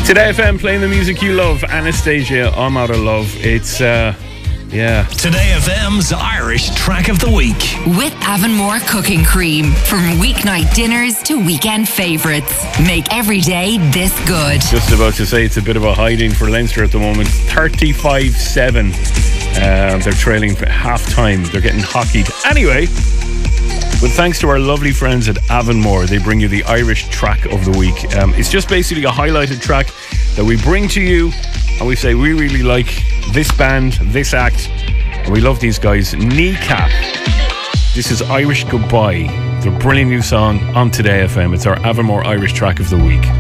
Today FM playing the music you love. Anastasia, I'm Out of Love. It's, yeah. Today FM's Irish Track of the Week. With Avonmore Cooking Cream. From weeknight dinners to weekend favourites. Make every day this good. Just about to say it's a bit of a hiding for Leinster at the moment. 35-7. They're trailing for half time. They're getting hockeyed. Anyway, with thanks to our lovely friends at Avonmore, they bring you the Irish Track of the Week. It's just basically a highlighted track that we bring to you, and we say we really like this band, this act, and we love these guys. Kneecap. This is Irish Goodbye. It's a brilliant new song on Today FM. It's our Avonmore Irish Track of the Week.